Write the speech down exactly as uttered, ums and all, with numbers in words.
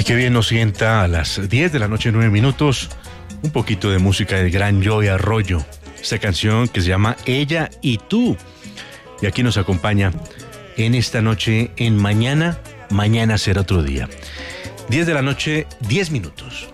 qué bien nos sienta a las diez de la noche, nueve minutos, un poquito de música del gran Joey Arroyo. Esta canción que se llama Ella y Tú. Y aquí nos acompaña en esta noche en Mañana, Mañana será otro día. diez de la noche, diez minutos.